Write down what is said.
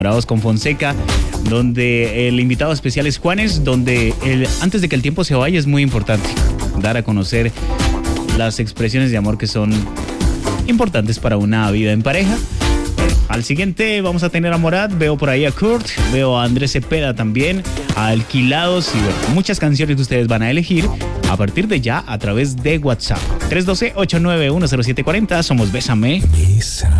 Enamorados con Fonseca, donde el invitado especial es Juanes, donde antes de que el tiempo se vaya es muy importante dar a conocer las expresiones de amor que son importantes para una vida en pareja. Al siguiente vamos a tener a Morat, veo por ahí a Kurt, veo a Andrés Cepeda también, a Alquilados y bueno, muchas canciones que ustedes van a elegir a partir de ya a través de WhatsApp. 312-891-0740, somos Bésame.